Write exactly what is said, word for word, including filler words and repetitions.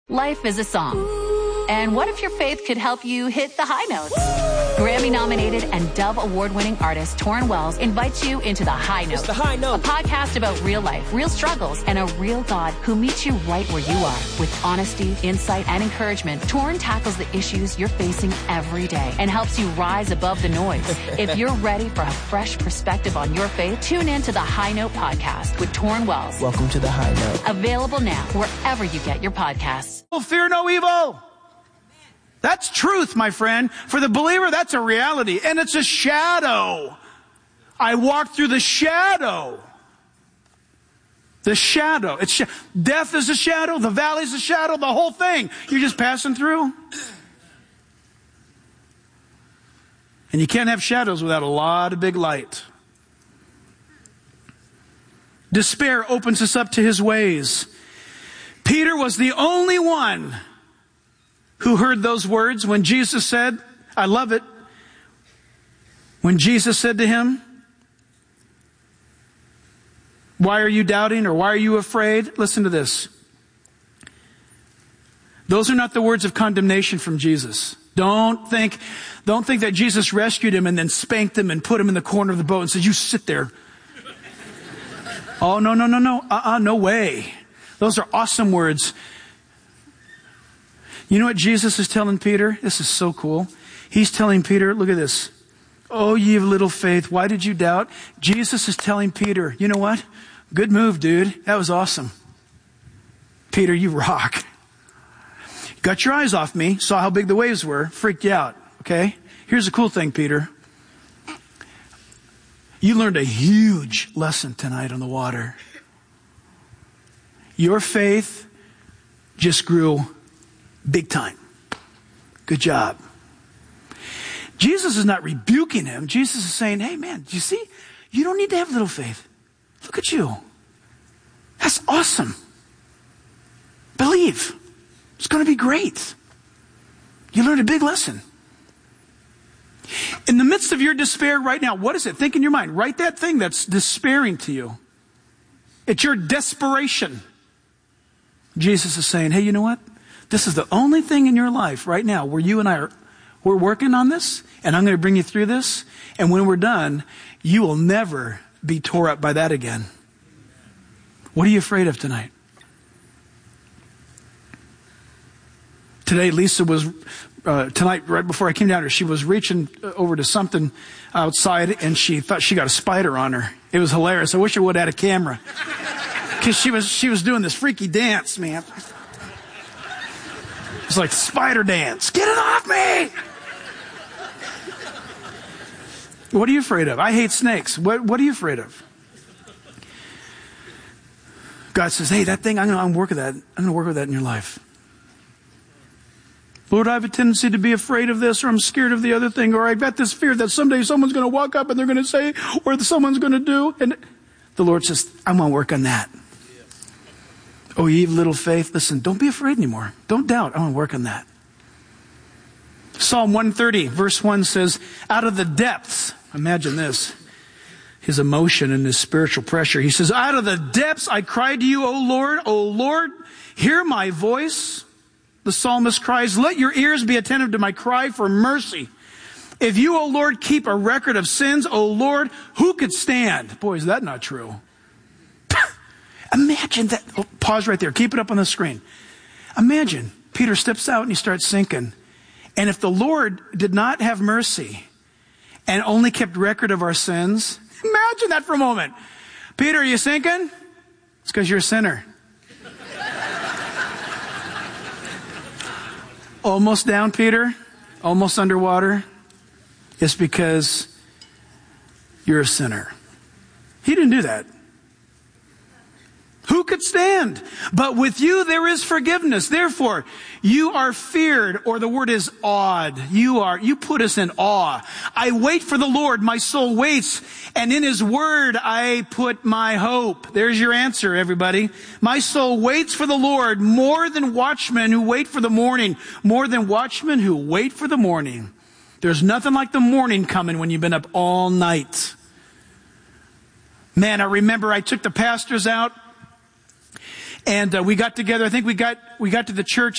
Life is a song. And what if your faith could help you hit the high notes? Grammy-nominated and Dove Award-winning artist Torrin Wells invites you into The High Note. It's The High Note. A podcast about real life, real struggles, and a real God who meets you right where you are. With honesty, insight, and encouragement, Torrin tackles the issues you're facing every day and helps you rise above the noise. If you're ready for a fresh perspective on your faith, tune in to The High Note podcast with Torrin Wells. Welcome to The High Note. Available now wherever you get your podcasts. Fear no evil. That's truth, my friend. For the believer, that's a reality. And it's a shadow. I walk through the shadow. The shadow. It's sh- death is a shadow. The valley is a shadow. The whole thing. You're just passing through. And you can't have shadows without a lot of big light. Despair opens us up to his ways. Peter was the only one who heard those words when Jesus said, I love it, when Jesus said to him, why are you doubting or why are you afraid? Listen to this. Those are not the words of condemnation from Jesus. Don't think, don't think that Jesus rescued him and then spanked him and put him in the corner of the boat and said, you sit there. Oh, no, no, no, no. Uh-uh, no way. Those are awesome words. You know what Jesus is telling Peter? This is so cool. He's telling Peter, look at this. Oh, ye of little faith, why did you doubt? Jesus is telling Peter, you know what? Good move, dude. That was awesome. Peter, you rock. Got your eyes off me, saw how big the waves were, freaked you out, okay? Here's the cool thing, Peter. You learned a huge lesson tonight on the water. Your faith just grew big time. Good job. Jesus is not rebuking him. Jesus is saying, hey man, do you see? You don't need to have little faith. Look at you. That's awesome. Believe. It's going to be great. You learned a big lesson. In the midst of your despair right now, what is it? Think in your mind. Write that thing that's despairing to you. It's your desperation. Jesus is saying, hey, you know what? This is the only thing in your life right now where you and I are, we're working on this, and I'm going to bring you through this. And when we're done, you will never be tore up by that again. What are you afraid of tonight? Today, Lisa was, uh, tonight, right before I came down here, she was reaching over to something outside, and she thought she got a spider on her. It was hilarious. I wish I would have had a camera. Because she was, she was doing this freaky dance, man. It's like spider dance. Get it off me! What are you afraid of? I hate snakes. What, what are you afraid of? God says, hey, that thing, I'm going to work with that. I'm going to work with that in your life. Lord, I have a tendency to be afraid of this, or I'm scared of the other thing, or I've got this fear that someday someone's going to walk up and they're going to say, or someone's going to do. And the Lord says, I'm going to work on that. Oh, ye of little faith, listen, don't be afraid anymore. Don't doubt. I want to work on that. Psalm one thirty, verse one says, out of the depths, imagine this, his emotion and his spiritual pressure. He says, out of the depths I cried to you, O Lord, O Lord, hear my voice. The psalmist cries, let your ears be attentive to my cry for mercy. If you, O Lord, keep a record of sins, O Lord, who could stand? Boy, is that not true? Imagine that. Oh, pause right there. Keep it up on the screen. Imagine Peter steps out and he starts sinking. And if the Lord did not have mercy and only kept record of our sins, imagine that for a moment. Peter, are you sinking? It's because you're a sinner. Almost down, Peter. Almost underwater. It's because you're a sinner. He didn't do that. Who could stand? But with you there is forgiveness. Therefore, you are feared, or the word is awed. You are, you put us in awe. I wait for the Lord, my soul waits, and in his word I put my hope. There's your answer, everybody. My soul waits for the Lord more than watchmen who wait for the morning, more than watchmen who wait for the morning. There's nothing like the morning coming when you've been up all night. Man, I remember I took the pastors out. And uh, we got together. I think we got we got to the church